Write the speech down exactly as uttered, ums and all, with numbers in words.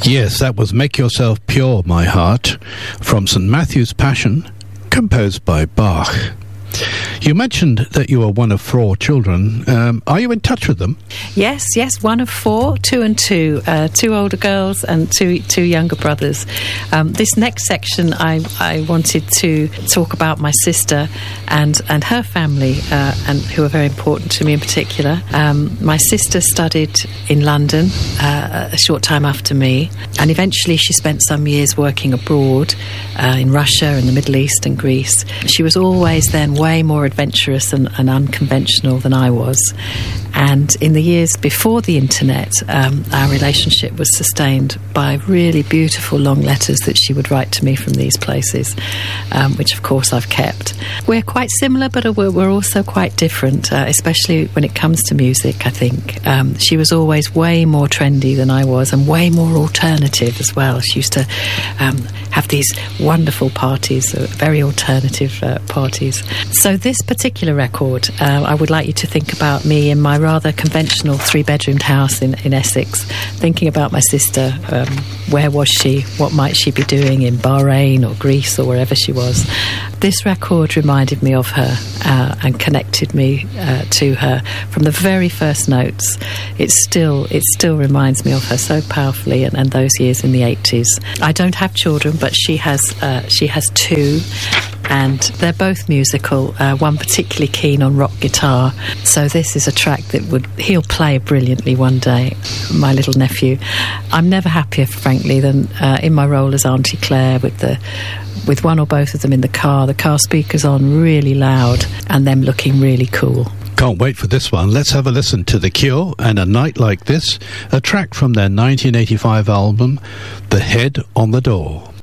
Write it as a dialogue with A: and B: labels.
A: Yes, that was Make Yourself Pure, My Heart, from Saint Matthew's Passion, composed by Bach. You mentioned that you are one of four children. Um, are you in touch with them?
B: Yes, yes, one of four, two and two, uh, two older girls and two two younger brothers. Um, this next section, I, I wanted to talk about my sister and, and her family, uh, and who are very important to me in particular. Um, my sister studied in London uh, a short time after me, and eventually she spent some years working abroad uh, in Russia and the Middle East and Greece. She was always then way more adventurous and, and unconventional than I was. And in the years before the internet, um, our relationship was sustained by really beautiful long letters that she would write to me from these places, um, which of course I've kept. We're quite similar, but we're, we're also quite different, uh, especially when it comes to music, I think. Um, she was always way more trendy than I was, and way more alternative as well. She used to um, have these wonderful parties, uh, very alternative uh, parties. So this particular record, uh, I would like you to think about me in my rather conventional three-bedroomed house in, in Essex, thinking about my sister. Um, where was she? What might she be doing in Bahrain or Greece or wherever she was? This record reminded me of her uh, and connected me uh, to her from the very first notes. It still, it still reminds me of her so powerfully, and, and those years in the eighties. I don't have children, but she has. Uh, she has two. And they're both musical, uh, one particularly keen on rock guitar. So this is a track that would he'll play brilliantly one day, my little nephew. I'm never happier, frankly, than uh, in my role as Auntie Claire with the with one or both of them in the car, the car speakers on really loud and them looking really cool.
A: Can't wait for this one. Let's have a listen to The Cure and A Night Like This, a track from their nineteen eighty-five album, The Head on the Door.